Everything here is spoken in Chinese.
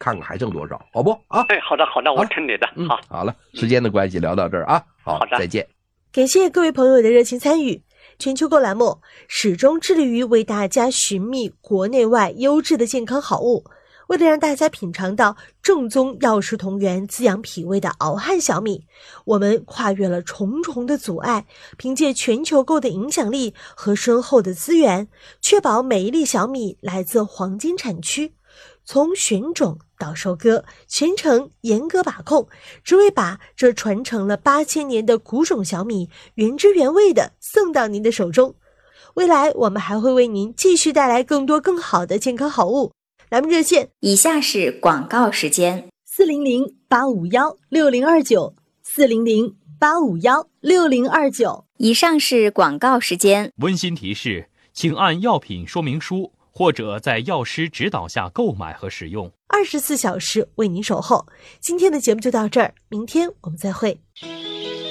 看看还剩多少，好不啊？ 哎，好的，我听你的。好， 好了，时间的关系聊到这儿啊，好的， 再见。 感谢各位朋友的热情参与。全球购栏目始终致力于为大家寻觅国内外优质的健康好物。为了让大家品尝到正宗药食同源、滋养脾胃的敖汉小米，我们跨越了重重的阻碍，凭借全球购的影响力和深厚的资源，确保每一粒小米来自黄金产区。从选种到收割，全程严格把控，只为把这传承了8000年的古种小米原汁原味的送到您的手中。未来我们还会为您继续带来更多更好的健康好物。栏目热线： 以下是广告时间 400-851-6029，400-851-6029。 以上是广告时间。 温馨提示，请按药品说明书或者在药师指导下购买和使用。 24小时为您守候。今天的节目就到这儿，明天我们再会。